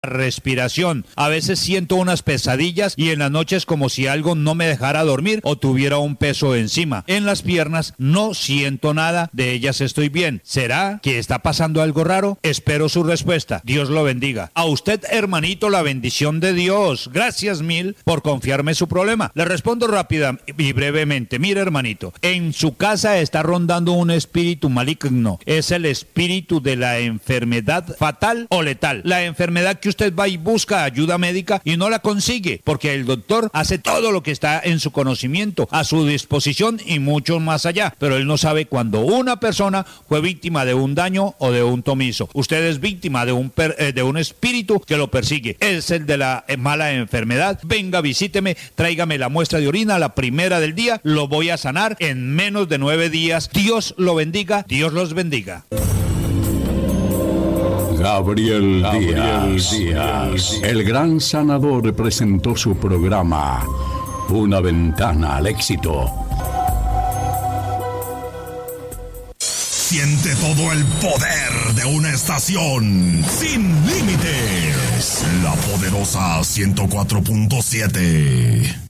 respiración. A veces siento unas pesadillas y en las noches como si algo no me dejara dormir o tuviera un peso encima. En las piernas no siento nada, de ellas estoy bien. ¿Será que está pasando algo raro? Espero su respuesta. Dios lo bendiga. A usted, hermanito, la bendición de Dios. Gracias mil por confiarme su problema. Le respondo rápida y brevemente. Mire, hermanito, en su casa está rondando un espíritu maligno. Es el espíritu de la enfermedad fatal o letal. La enfermedad que usted va y busca ayuda médica y no la consigue, porque el doctor hace todo lo que está en su conocimiento, a su disposición y mucho más allá, pero él no sabe cuando una persona fue víctima de un daño o de un tomizo. Usted es víctima de un espíritu que lo persigue, es el de la mala enfermedad. Venga, visíteme, tráigame la muestra de orina, la primera del día, lo voy a sanar en menos de 9 días. Dios lo bendiga, Dios los bendiga. Gabriel Díaz, el gran sanador, presentó su programa Una Ventana al Éxito. Siente todo el poder de una estación sin límites. La poderosa 104.7.